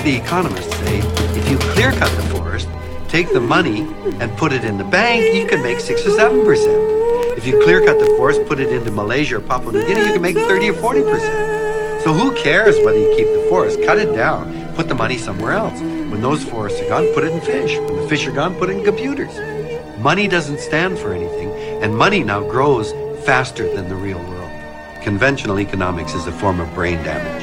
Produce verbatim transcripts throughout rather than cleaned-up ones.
the economists say, if you clear cut the forest, take the money and put it in the bank, you can make six or seven percent. If you clear cut the forest, put it into Malaysia or Papua New Guinea, you can make thirty or forty percent. So who cares whether you keep the forest? Cut it down, put the money somewhere else. When those forests are gone, put it in fish. When the fish are gone, put it in computers. Money doesn't stand for anything, and money now grows faster than the real world. Conventional economics is a form of brain damage.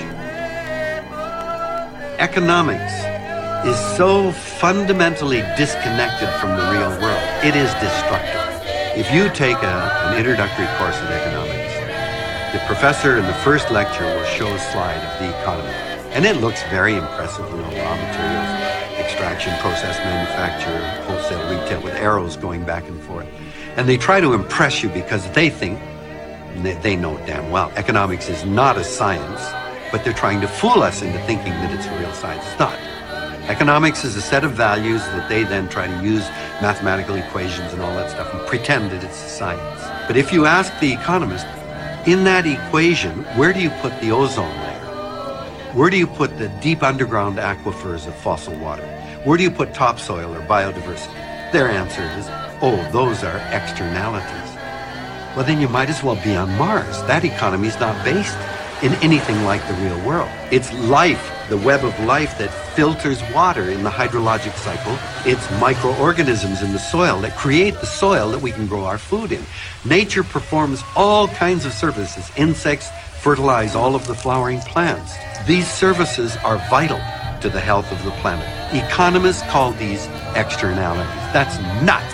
Economics is so fundamentally disconnected from the real world. It is destructive. If you take a, an introductory course in economics, the professor in the first lecture will show a slide of the economy. And it looks very impressive, you know, raw materials, extraction, process, manufacture, wholesale, retail, with arrows going back and forth. And they try to impress you because they think, they, they know damn well, economics is not a science, but they're trying to fool us into thinking that it's a real science. It's not. Economics is a set of values that they then try to use mathematical equations and all that stuff and pretend that it's a science. But if you ask the economist, in that equation, where do you put the ozone layer? Where do you put the deep underground aquifers of fossil water? Where do you put topsoil or biodiversity? Their answer is, oh, those are externalities. Well, then you might as well be on Mars. That economy is not based in anything like the real world. It's life, the web of life that filters water in the hydrologic cycle. It's microorganisms in the soil that create the soil that we can grow our food in. Nature performs all kinds of services. Insects fertilize all of the flowering plants. These services are vital to the health of the planet. Economists call these externalities. That's nuts.